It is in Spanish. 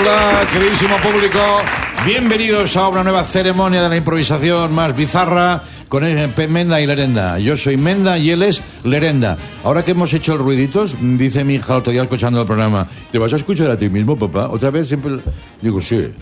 Hola, queridísimo público. Bienvenidos a una nueva ceremonia de la improvisación más bizarra con Menda y Lerenda. Yo soy Menda y él es Lerenda. Ahora que hemos hecho el ruiditos, dice mi hija otro día escuchando el programa, ¿te vas a escuchar a ti mismo, papá? Otra vez siempre... Digo, sí.